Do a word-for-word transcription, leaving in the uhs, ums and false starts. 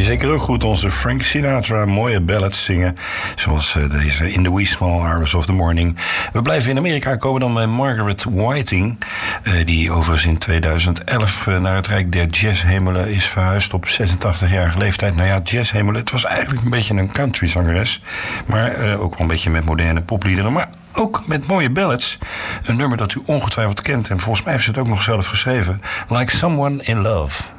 zeker ook goed, onze Frank Sinatra. Mooie ballads zingen, zoals deze In the Wee Small Hours of the Morning. We blijven in Amerika, komen dan bij Margaret Whiting, die overigens in tweeduizend elf naar het Rijk der Jazzhemelen is verhuisd op zesentachtigjarige leeftijd. Nou ja, jazzhemelen, het was eigenlijk een beetje een countryzangeres, maar uh, ook wel een beetje met moderne popliederen, maar ook met mooie ballads. Een nummer dat u ongetwijfeld kent en volgens mij heeft ze het ook nog zelf geschreven. Like Someone in Love.